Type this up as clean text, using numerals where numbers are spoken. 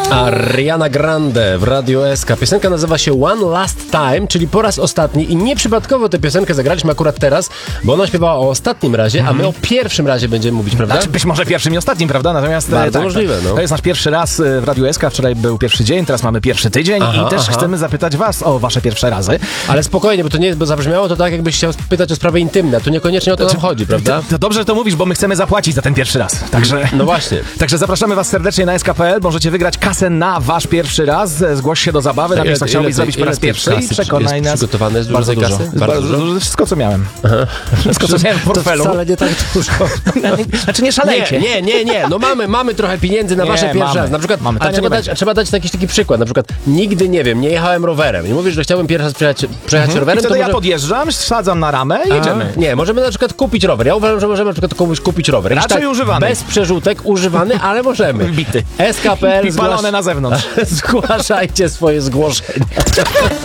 Ariana Grande w Radiu SK. Piosenka nazywa się One Last Time, czyli po raz ostatni, i nieprzypadkowo tę piosenkę zagraliśmy akurat teraz, bo ona śpiewała o ostatnim razie, a my o pierwszym razie będziemy mówić, prawda? Znaczy być może pierwszym i ostatnim, prawda? Natomiast bardzo możliwe, no. To jest nasz pierwszy raz w Radiu SK. Wczoraj był pierwszy dzień, teraz mamy pierwszy tydzień i też chcemy zapytać was o wasze pierwsze razy. Ale spokojnie, bo to nie jest, bo zabrzmiało to tak, jakbyś chciał pytać o sprawy intymne, a tu niekoniecznie o to nam chodzi, prawda? To dobrze, że to mówisz, bo my chcemy zapłacić za ten pierwszy raz. Także, no właśnie. Także zapraszamy was serdecznie na sk.pl. Możecie wygrać kasę na wasz pierwszy raz. Zgłoś się do zabawy, nawet co chciałbyś zrobić po raz pierwszy i przekonaj nas. Przygotowane jest bardzo dużo dużo. kasy? Bardzo dużo. Wszystko, co miałem. Wszystko, co miałem w portfelu. To wcale nie tak dużo. Znaczy nie szalejcie. Nie. No mamy trochę pieniędzy na wasze pierwsze raz. Na przykład, trzeba dać jakiś taki przykład. Na przykład, nigdy, nie wiem, nie jechałem rowerem. I mówisz, że chciałbym pierwszy raz przejechać rowerem. Wtedy ja podjeżdżam, wsadzam na ramę i jedziemy. Nie, możemy na przykład kupić rower. Ja uważam, że możemy na przykład komuś kupić rower. Raczej używany. Bez przerzutek, używany, ale możemy. Bity. SK.pl. I palone na zewnątrz. Zgłaszajcie swoje zgłoszenia.